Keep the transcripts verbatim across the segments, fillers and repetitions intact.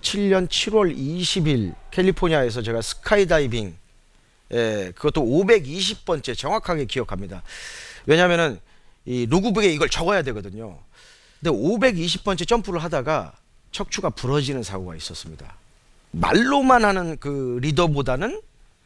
이천십칠 년 칠월 이십일 캘리포니아에서 제가 스카이다이빙, 예, 그것도 오백이십 번째 정확하게 기억합니다. 왜냐하면은 이 로그북에 이걸 적어야 되거든요. 근데 오백이십 번째 점프를 하다가 척추가 부러지는 사고가 있었습니다. 말로만 하는 그 리더보다는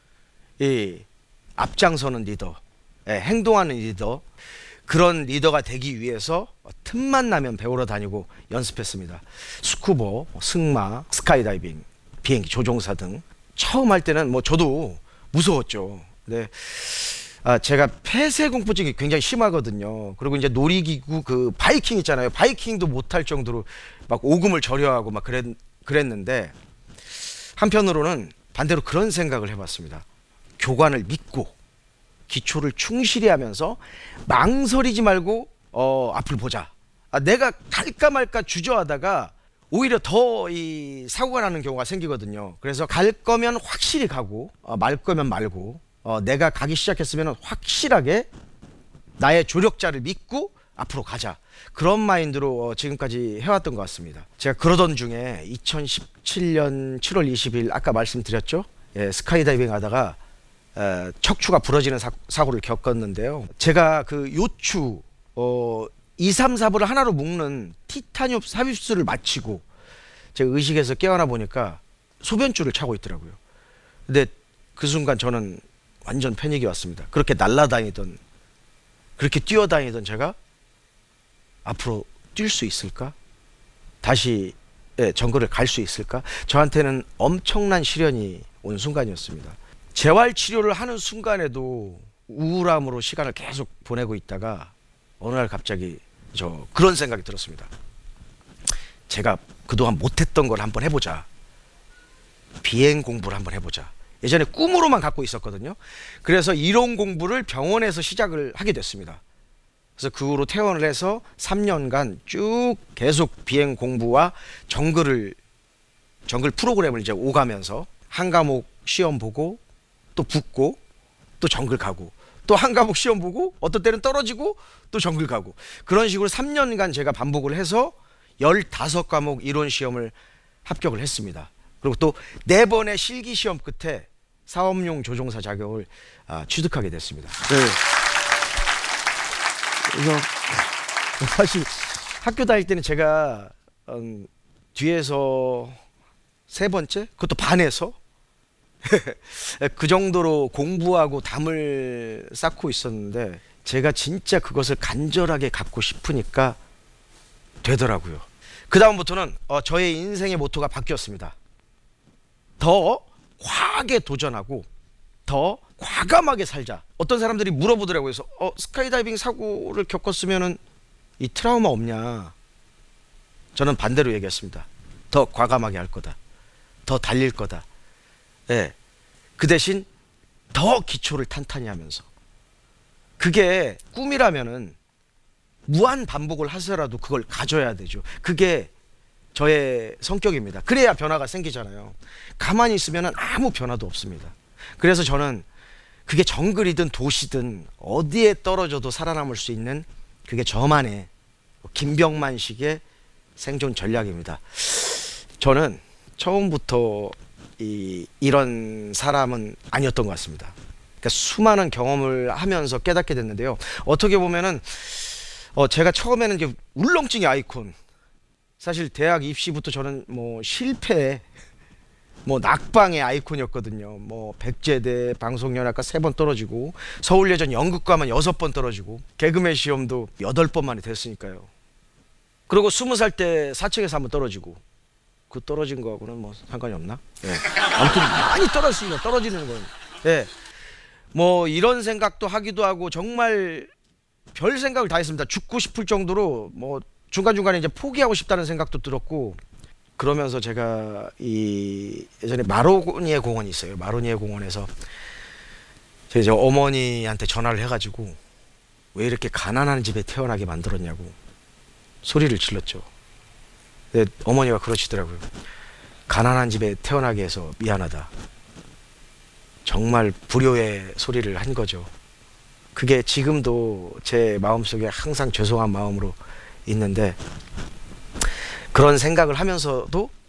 이 앞장서는 리더, 예, 행동하는 리더, 그런 리더가 되기 위해서 틈만 나면 배우러 다니고 연습했습니다. 스쿠버, 승마, 스카이다이빙, 비행기 조종사 등. 처음 할 때는 뭐 저도 무서웠죠. 네. 아, 제가 폐쇄공포증이 굉장히 심하거든요. 그리고 이제 놀이기구 그 바이킹 있잖아요. 바이킹도 못할 정도로 막 오금을 저려하고 막 그랬, 그랬는데 한편으로는 반대로 그런 생각을 해봤습니다. 교관을 믿고 기초를 충실히 하면서 망설이지 말고 어, 앞을 보자. 아, 내가 갈까 말까 주저하다가 오히려 더 이 사고가 나는 경우가 생기거든요. 그래서 갈 거면 확실히 가고 어, 말 거면 말고 어, 내가 가기 시작했으면 확실하게 나의 조력자를 믿고 앞으로 가자. 그런 마인드로 어, 지금까지 해왔던 것 같습니다. 제가 그러던 중에 이천십칠 년 칠월 이십일 아까 말씀드렸죠. 예, 스카이다이빙 하다가 에, 척추가 부러지는 사, 사고를 겪었는데요. 제가 그 요추 어, 이, 삼, 사 부를 하나로 묶는 티타늄 삽입술을 마치고 제가 의식에서 깨어나 보니까 소변줄을 차고 있더라고요. 근데 그 순간 저는 완전 패닉이 왔습니다. 그렇게 날아다니던, 그렇게 뛰어다니던 제가 앞으로 뛸 수 있을까? 다시 예, 정글을 갈 수 있을까? 저한테는 엄청난 시련이 온 순간이었습니다. 재활치료를 하는 순간에도 우울함으로 시간을 계속 보내고 있다가 어느 날 갑자기 저 그런 생각이 들었습니다. 제가 그동안 못했던 걸 한번 해보자. 비행 공부를 한번 해보자. 예전에 꿈으로만 갖고 있었거든요. 그래서 이론 공부를 병원에서 시작을 하게 됐습니다. 그래서 그 후로 퇴원을 해서 삼 년간 쭉 계속 비행 공부와 정글을 정글 프로그램을 이제 오가면서 한 과목 시험 보고 또 붙고 또 정글 가고 또 한 과목 시험 보고 어떤 때는 떨어지고 또 정글 가고 그런 식으로 삼 년간 제가 반복을 해서 열다섯 과목 이론 시험을 합격을 했습니다. 그리고 또 네 번의 실기 시험 끝에 사업용 조종사 자격을 아, 취득하게 됐습니다. 네. 그래서 사실 학교 다닐 때는 제가 음, 뒤에서 세 번째, 그것도 반에서 그 정도로 공부하고 담을 쌓고 있었는데 제가 진짜 그것을 간절하게 갖고 싶으니까 되더라고요. 그 다음부터는 어, 저의 인생의 모토가 바뀌었습니다. 더 과하게 도전하고 더 과감하게 살자. 어떤 사람들이 물어보더라고요. 그래서 어, 스카이다이빙 사고를 겪었으면은 이 트라우마 없냐? 저는 반대로 얘기했습니다. 더 과감하게 할 거다. 더 달릴 거다. 예. 그 대신 더 기초를 탄탄히 하면서. 그게 꿈이라면은 무한 반복을 하서라도 그걸 가져야 되죠. 그게 저의 성격입니다. 그래야 변화가 생기잖아요. 가만히 있으면 아무 변화도 없습니다. 그래서 저는 그게 정글이든 도시든 어디에 떨어져도 살아남을 수 있는 그게 저만의 김병만식의 생존 전략입니다. 저는 처음부터 이, 이런 사람은 아니었던 것 같습니다. 그러니까 수많은 경험을 하면서 깨닫게 됐는데요. 어떻게 보면은 어, 제가 처음에는 이제 울렁증의 아이콘. 사실 대학 입시부터 저는 뭐 실패, 뭐 낙방의 아이콘이었거든요. 뭐 백제대 방송연합과 세 번 떨어지고 서울예전 연극과만 여섯 번 떨어지고 개그맨 시험도 여덟 번 만에 됐으니까요. 그리고 스무 살 때 사측에서 한번 떨어지고 그 떨어진 거하고는 뭐 상관이 없나? 예. 아무튼 많이 떨어졌습니다. 떨어지는 건. 예. 뭐 이런 생각도 하기도 하고 정말 별 생각을 다 했습니다. 죽고 싶을 정도로 뭐 중간중간에 이제 포기하고 싶다는 생각도 들었고 그러면서 제가 이 예전에 마로니에 공원이 있어요. 마로니에 공원에서 제 이제 어머니한테 전화를 해가지고 왜 이렇게 가난한 집에 태어나게 만들었냐고 소리를 질렀죠. 근데 어머니가 그러시더라고요. 가난한 집에 태어나게 해서 미안하다. 정말 불효의 소리를 한 거죠. 그게 지금도 제 마음속에 항상 죄송한 마음으로 있는데 그런 생각을 하면서도